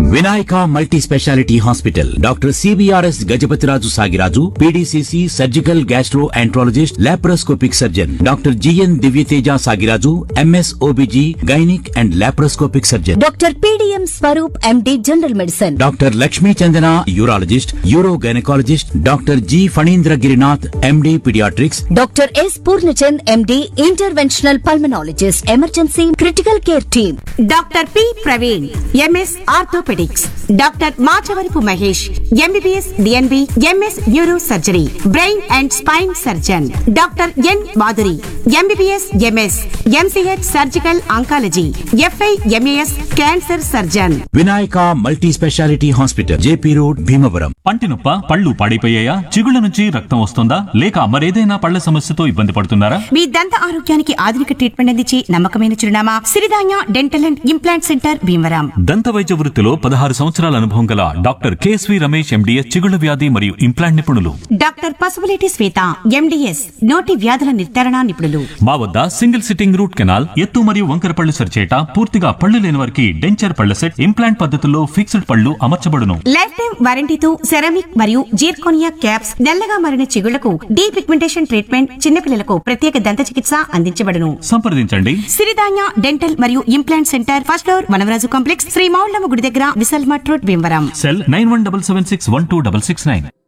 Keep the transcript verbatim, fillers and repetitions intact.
Vinayaka multi speciality hospital doctor CBRS Gajapathiraju Sagiraju PDCC surgical gastro enterologist laparoscopic surgeon doctor GN Divyateja Sagiraju MS OBG gynaec and laparoscopic surgeon doctor PDM Swaroop MD general medicine doctor Lakshmi Chandana urologist euro gynaecologist doctor G Phanindra Girinath MD paediatrics doctor yes Purnachand MD interventional pulmonologist emergency critical care team doctor P Praveen MS orthopaedics doctor Machavarapu Mahesh MBBS DNB MS neuro surgery brain and spine surgeon doctor N Madhuri MBBS MS MCh surgical oncology f i MAS cancer surgeon Vinayaka multi speciality hospital JP road Bhimavaram. పంటి నొప్ప, పళ్ళు పాడైపోయాయా, చిగుళ్ళ నుంచి రక్తం వస్తుందా, లేక మరేదైనా పళ్ల సమస్యతో ఇబ్బంది పడుతున్నారా? మీ దంత ఆరోగ్యానికి ఆధునిక ట్రీట్మెంట్ అందించి నమ్మకమైన చిరునామా Siridhanya dental and implant centre Bhimavaram. దంత వైద్య వృత్తిలో పదహారు సంవత్సరాల అనుభవం గల డాక్టర్ కేఎస్వి రమేష్ ఎండిఎస్ చిగుళ్ళ వ్యాధి మరియు ఇంప్లాంట్ నిపుణులు. డాక్టర్ పసుపులేటి శ్వేత ఎండిఎస్ నోటి వ్యాధుల నిర్ధారణ నిపుణులు. మా వద్ద సింగిల్ సిట్టింగ్ రూట్ కెనాల్, ఎత్తు మరియు వంకర పళ్ళు సరిచేట, పూర్తిగా పళ్ళు లేని వారికి డెంచర్ పళ్ల సెట్, ఇంప్లాంట్ పద్ధతుల్లో ఫిక్స్డ్ పళ్ళు అమర్చబడును. లైఫ్ టైం వారంటీతో సెరామిక్ మరియు జీర్కోనియా క్యాప్స్, నల్లగా మారిన చిగుళ్లకు డీ పిగ్మెంటేషన్ ట్రీట్మెంట్, చిన్నపిల్లలకు ప్రత్యేక దంత చికిత్స అందించబడును. సంప్రదించండి. సిరిధాన్య డెంటల్ మరియు implant centre, first floor, Vanamaraju complex, Shri Moullamma గుడి దగ్గర, విశాల్ మట్ road Bhimavaram. Cell nine one double seven six one two double six nine.